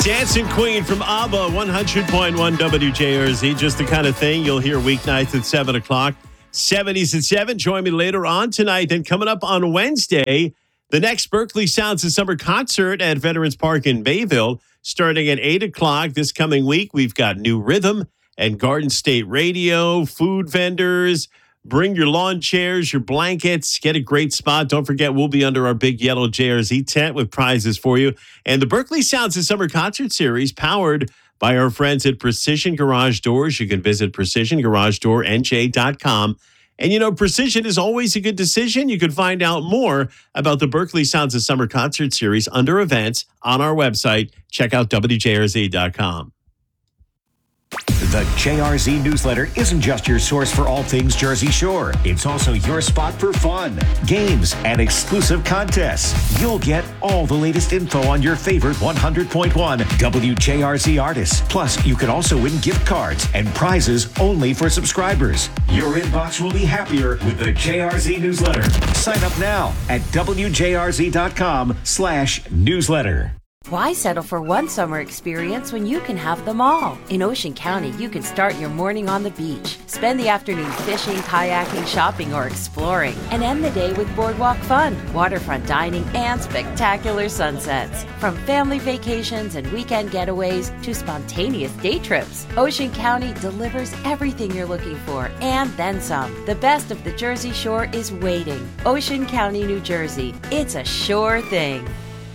Dancing Queen from ABBA, 100.1 WJRZ. Just the kind of thing you'll hear weeknights at 7 o'clock. 70s at 7. Join me later on tonight. And coming up on Wednesday, the next Berkeley Sounds of Summer concert at Veterans Park in Bayville, starting at 8 o'clock this coming week. We've got New Rhythm and Garden State Radio, food vendors. Bring your lawn chairs, your blankets, get a great spot. Don't forget, we'll be under our big yellow JRZ tent with prizes for you. And the Berkeley Sounds of Summer concert series powered by our friends at Precision Garage Doors. You can visit PrecisionGarageDoorNJ.com. And you know, Precision is always a good decision. You can find out more about the Berkeley Sounds of Summer concert series under events on our website. Check out WJRZ.com. The JRZ newsletter isn't just your source for all things Jersey Shore. It's also your spot for fun, games, and exclusive contests. You'll get all the latest info on your favorite 100.1 WJRZ artists. Plus, you can also win gift cards and prizes only for subscribers. Your inbox will be happier with the JRZ newsletter. Sign up now at WJRZ.com/newsletter. Why settle for one summer experience when you can have them all? In Ocean County, you can start your morning on the beach, spend the afternoon fishing, kayaking, shopping, or exploring, and end the day with boardwalk fun, waterfront dining, and spectacular sunsets. From family vacations and weekend getaways to spontaneous day trips, Ocean County delivers everything you're looking for and then some. The best of the Jersey Shore is waiting. Ocean County, New Jersey. It's a sure thing.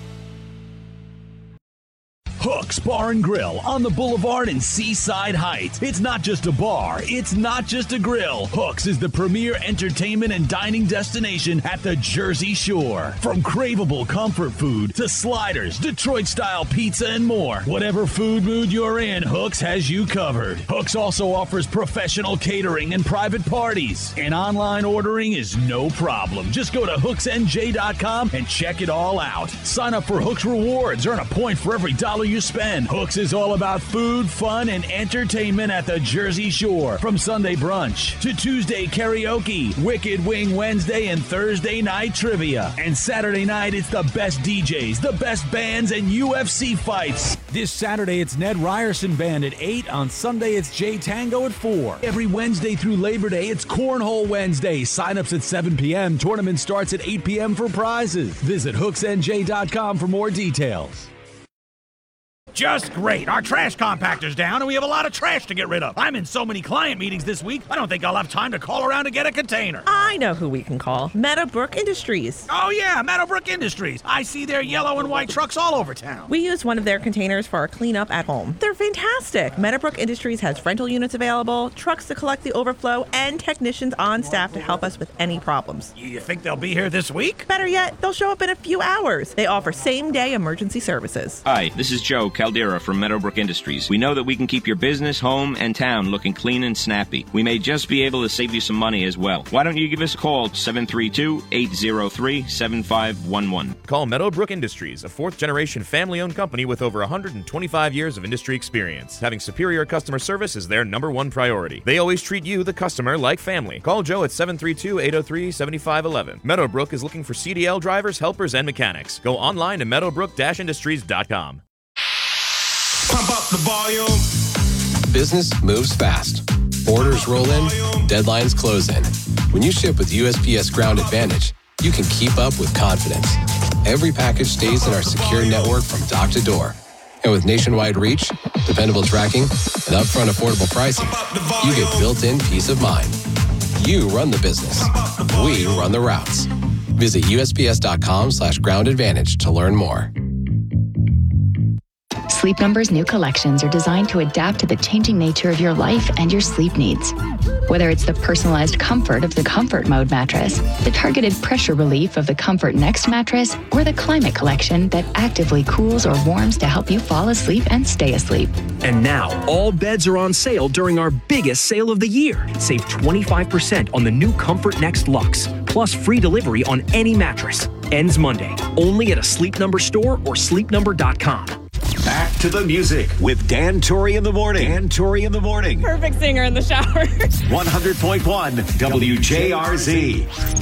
Hooks Bar and Grill on the Boulevard in Seaside Heights. It's not just a bar. It's not just a grill. Hooks is the premier entertainment and dining destination at the Jersey Shore. From craveable comfort food to sliders, Detroit-style pizza, and more. Whatever food mood you're in, Hooks has you covered. Hooks also offers professional catering and private parties. And online ordering is no problem. Just go to hooksnj.com and check it all out. Sign up for Hooks Rewards. Earn a point for every dollar you spend. Hooks is all about food, fun, and entertainment at the Jersey Shore. From Sunday brunch to Tuesday karaoke, Wicked Wing Wednesday, and Thursday night trivia. And Saturday night, it's the best DJs, the best bands, and UFC fights. This Saturday, it's Ned Ryerson Band at 8. On Sunday, it's J Tango at 4. Every Wednesday through Labor Day, it's Cornhole Wednesday. Sign-ups at 7 p.m. Tournament starts at 8 p.m. for prizes. Visit hooksnj.com for more details. Just great. Our trash compactor's down, and we have a lot of trash to get rid of. I'm in so many client meetings this week, I don't think I'll have time to call around to get a container. I know who we can call. Meadowbrook Industries. Oh, yeah, Meadowbrook Industries. I see their yellow and white trucks all over town. We use one of their containers for our cleanup at home. They're fantastic. Meadowbrook Industries has rental units available, trucks to collect the overflow, and technicians on staff to help us with any problems. You think they'll be here this week? Better yet, they'll show up in a few hours. They offer same-day emergency services. Hi, this is Joe Caldera from Meadowbrook Industries. We know that we can keep your business, home, and town looking clean and snappy. We may just be able to save you some money as well. Why don't you give us a call, 732-803-7511. Call Meadowbrook Industries, a fourth-generation family-owned company with over 125 years of industry experience. Having superior customer service is their number one priority. They always treat you, the customer, like family. Call Joe at 732-803-7511. Meadowbrook is looking for CDL drivers, helpers, and mechanics. Go online to meadowbrook-industries.com. Pump up the volume. Business moves fast. Orders roll in, deadlines close in. When you ship with USPS Ground Advantage, you can keep up with confidence. Every package stays in our secure network from dock to door. And with nationwide reach, dependable tracking, and upfront affordable pricing, you get built-in peace of mind. You run the business. We run the routes. Visit USPS.com/Ground Advantage to learn more. Sleep Number's new collections are designed to adapt to the changing nature of your life and your sleep needs. Whether it's the personalized comfort of the Comfort Mode mattress, the targeted pressure relief of the Comfort Next mattress, or the Climate Collection that actively cools or warms to help you fall asleep and stay asleep. And now, all beds are on sale during our biggest sale of the year. Save 25% on the new Comfort Next Luxe, plus free delivery on any mattress. Ends Monday, only at a Sleep Number store or sleepnumber.com. Back to the music with Dan Torrey in the morning. Dan Torrey in the morning. Perfect singer in the shower. 100.1 WJRZ.